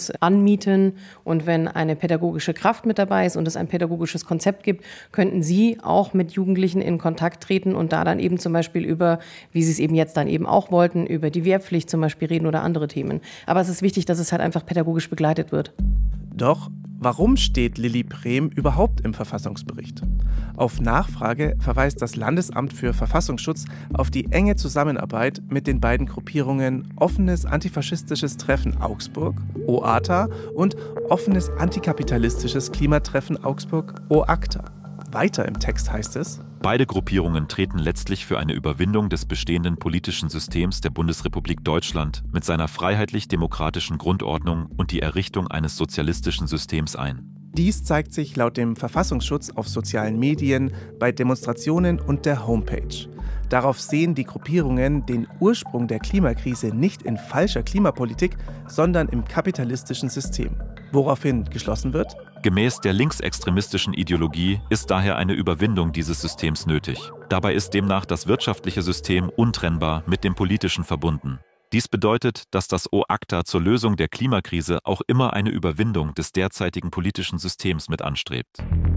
das anmieten. Und wenn eine pädagogische Kraft mit dabei ist und es ein pädagogisches Konzept gibt, könnten Sie auch mit Jugendlichen in Kontakt treten und da dann eben zum Beispiel über, wie Sie es eben jetzt dann eben auch wollten, über die Wehrpflicht zum Beispiel reden oder andere Themen. Aber es ist wichtig, dass es halt einfach pädagogisch begleitet wird. Doch warum steht Lilly Prem überhaupt im Verfassungsbericht? Auf Nachfrage verweist das Landesamt für Verfassungsschutz auf die enge Zusammenarbeit mit den beiden Gruppierungen Offenes Antifaschistisches Treffen Augsburg, OATA, und Offenes Antikapitalistisches Klimatreffen Augsburg, OACTA. Weiter im Text heißt es: Beide Gruppierungen treten letztlich für eine Überwindung des bestehenden politischen Systems der Bundesrepublik Deutschland mit seiner freiheitlich-demokratischen Grundordnung und die Errichtung eines sozialistischen Systems ein. Dies zeigt sich laut dem Verfassungsschutz auf sozialen Medien, bei Demonstrationen und der Homepage. Darauf sehen die Gruppierungen den Ursprung der Klimakrise nicht in falscher Klimapolitik, sondern im kapitalistischen System. Woraufhin geschlossen wird: Gemäß der linksextremistischen Ideologie ist daher eine Überwindung dieses Systems nötig. Dabei ist demnach das wirtschaftliche System untrennbar mit dem politischen verbunden. Dies bedeutet, dass das OACTA zur Lösung der Klimakrise auch immer eine Überwindung des derzeitigen politischen Systems mit anstrebt.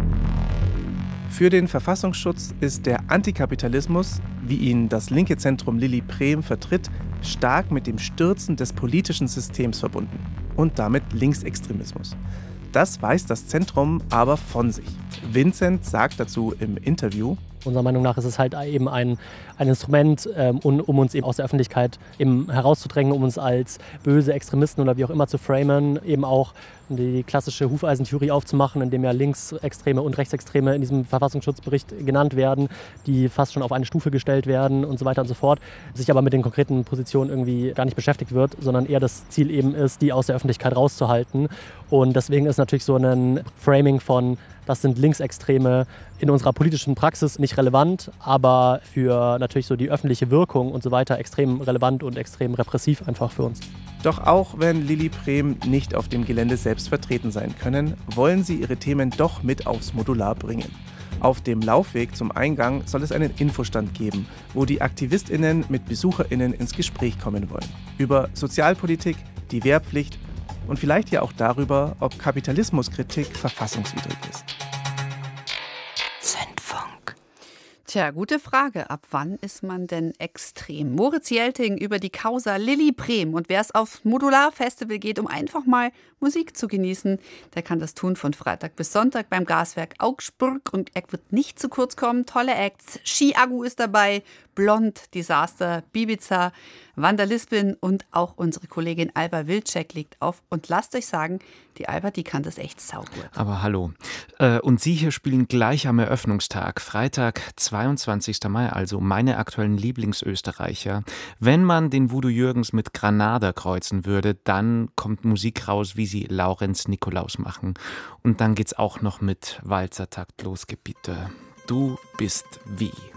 Für den Verfassungsschutz ist der Antikapitalismus, wie ihn das linke Zentrum Lilly Prem vertritt, stark mit dem Stürzen des politischen Systems verbunden und damit Linksextremismus. Das weiß das Zentrum aber von sich. Vincent sagt dazu im Interview: Unserer Meinung nach ist es halt eben ein Instrument, um uns eben aus der Öffentlichkeit eben herauszudrängen, um uns als böse Extremisten oder wie auch immer zu framen, eben auch die klassische Hufeisentheorie aufzumachen, in dem ja Linksextreme und Rechtsextreme in diesem Verfassungsschutzbericht genannt werden, die fast schon auf eine Stufe gestellt werden und so weiter und so fort, sich aber mit den konkreten Positionen irgendwie gar nicht beschäftigt wird, sondern eher das Ziel eben ist, die aus der Öffentlichkeit rauszuhalten. Und deswegen ist natürlich so ein Framing von, das sind Linksextreme, in unserer politischen Praxis nicht relevant, aber für natürlich so die öffentliche Wirkung und so weiter extrem relevant und extrem repressiv einfach für uns. Doch auch wenn Lilly Prem nicht auf dem Gelände selbst vertreten sein können, wollen sie ihre Themen doch mit aufs Modular bringen. Auf dem Laufweg zum Eingang soll es einen Infostand geben, wo die AktivistInnen mit BesucherInnen ins Gespräch kommen wollen. Über Sozialpolitik, die Wehrpflicht und vielleicht ja auch darüber, ob Kapitalismuskritik verfassungswidrig ist. Zündfunk. Tja, gute Frage. Ab wann ist man denn extrem? Moritz Jelting über die Causa Lilly Prem. Und wer es auf Modular-Festival geht, um einfach mal Musik zu genießen, der kann das tun von Freitag bis Sonntag beim Gaswerk Augsburg. Und er wird nicht zu kurz kommen. Tolle Acts. Ski-Agu ist dabei, Blond, Disaster, Bibiza, Vandalisbin und auch unsere Kollegin Alba Wilczek legt auf. Und lasst euch sagen, die Alba, die kann das echt saugut. Aber hallo. Und Sie hier spielen gleich am Eröffnungstag, Freitag, 22. Mai, also meine aktuellen Lieblingsösterreicher. Wenn man den Voodoo Jürgens mit Granada kreuzen würde, dann kommt Musik raus, wie sie Laurenz Nikolaus machen. Und dann geht's auch noch mit Walzer taktlos Gebiete. Du bist wie.